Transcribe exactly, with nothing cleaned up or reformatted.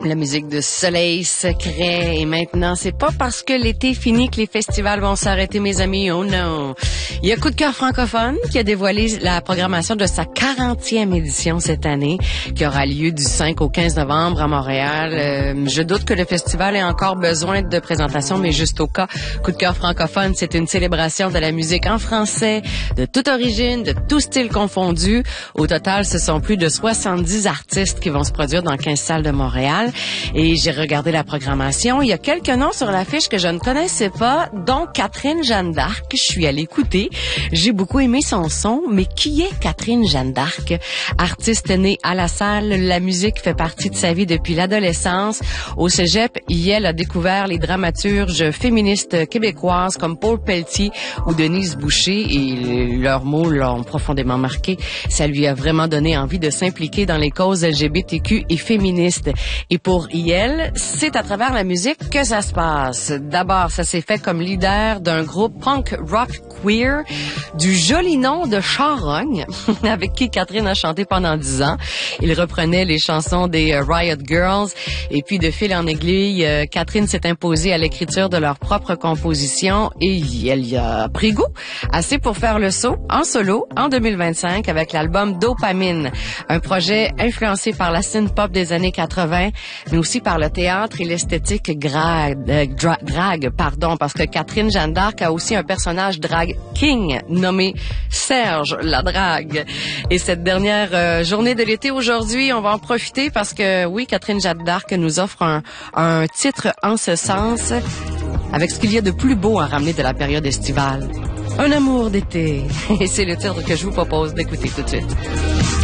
La musique de Soleil Secret. Et maintenant, c'est pas parce que l'été finit que les festivals vont s'arrêter, mes amis. Oh non! Il y a Coup de cœur francophone qui a dévoilé la programmation de sa quarantième édition cette année, qui aura lieu du cinq au quinze novembre à Montréal. Euh, je doute que le festival ait encore besoin de présentation, mais juste au cas, Coup de cœur francophone, c'est une célébration de la musique en français, de toute origine, de tout style confondu. Au total, ce sont plus de soixante-dix artistes qui vont se produire dans quinze salles de Montréal. Et j'ai regardé la programmation. Il y a quelques noms sur l'affiche que je ne connaissais pas, dont Catherine Jeanne d'Arc. Je suis allée écouter. J'ai beaucoup aimé son son, mais qui est Catherine Jeanne d'Arc? Artiste née à la salle, la musique fait partie de sa vie depuis l'adolescence. Au cégep, elle a découvert les dramaturges féministes québécoises comme Paul Pelletier ou Denise Boucher, et leurs mots l'ont profondément marqué. Ça lui a vraiment donné envie de s'impliquer dans les causes L G B T Q et féministes. Et pour elle, c'est à travers la musique que ça se passe. D'abord, ça s'est fait comme leader d'un groupe punk rock queer du joli nom de Charogne, avec qui Catherine a chanté pendant dix ans. Il reprenait les chansons des Riot Girls. Et puis, de fil en aiguille, euh, Catherine s'est imposée à l'écriture de leur propre composition et elle y a pris goût. Assez pour faire le saut en solo en deux mille vingt-cinq avec l'album Dopamine, un projet influencé par la synth-pop des années quatre-vingts, mais aussi par le théâtre et l'esthétique drag, euh, dra, drag, pardon, parce que Catherine Jeanne d'Arc a aussi un personnage drag king nommé Serge la drague. Et cette dernière euh, journée de l'été aujourd'hui, on va en profiter parce que oui, Catherine Jeanne d'Arc nous offre un, un titre en ce sens, avec ce qu'il y a de plus beau à ramener de la période estivale. Un amour d'été. Et c'est le titre que je vous propose d'écouter tout de suite.